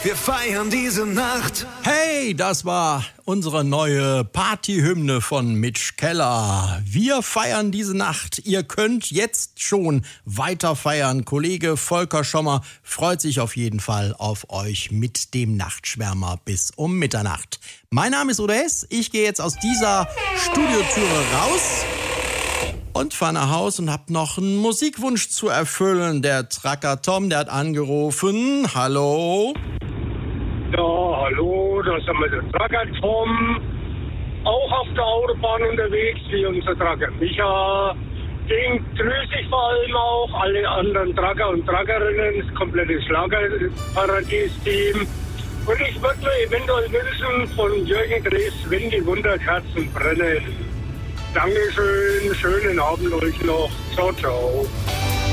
Wir feiern diese Nacht. Hey, das war unsere neue Partyhymne von Mitch Keller. Wir feiern diese Nacht. Ihr könnt jetzt schon weiter feiern. Kollege Volker Schommer freut sich auf jeden Fall auf euch mit dem Nachtschwärmer bis um Mitternacht. Mein Name ist Udo Hess. Ich gehe jetzt aus dieser Studiotüre raus und fahre nach Haus und habe noch einen Musikwunsch zu erfüllen. Der Tracker Tom, der hat angerufen. Hallo? Ja, hallo, da sind wir der Tracker Tom, auch auf der Autobahn unterwegs, wie unser Tracker Micha. Den grüße ich vor allem auch alle anderen Tracker und Trackerinnen, das komplette Schlagerparadies-Team. Und ich würde mir eventuell wünschen von Jürgen Drees, wenn die Wunderkerzen brennen. Dankeschön, schönen Abend euch noch. Ciao, ciao.